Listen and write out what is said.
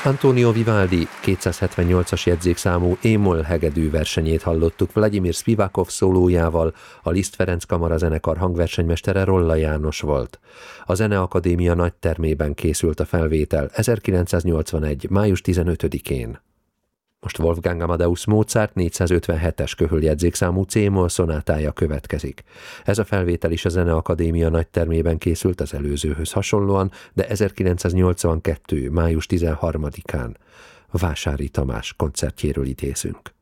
Antonio Vivaldi 278-as jegyzékszámú E-moll hegedű versenyét hallottuk Vladimir Spivakov szólójával, a Liszt Ferenc Kamara zenekar hangversenymestere Rolla János volt. A Zeneakadémia nagytermében készült a felvétel 1981. május 15-én. Most Wolfgang Amadeus Mozart 457-es köhöljegyzékszámú C-moll szonátája következik. Ez a felvétel is a Zeneakadémia nagytermében készült az előzőhöz hasonlóan, de 1982. május 13-án Vásári Tamás koncertjéről idézünk.